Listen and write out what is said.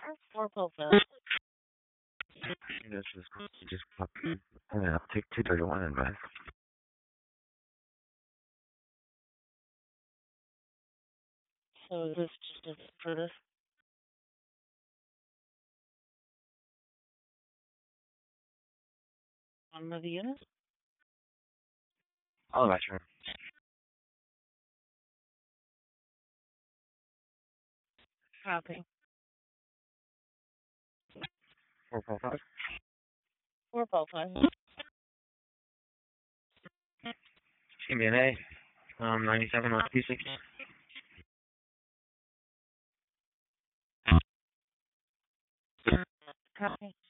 Four Pulsa. This is just yeah, take 231 and back. So is this just for this? One of the units? All right, sure. Copy. 445. Four Pulsa. CBNA. 97 on P6. Copy.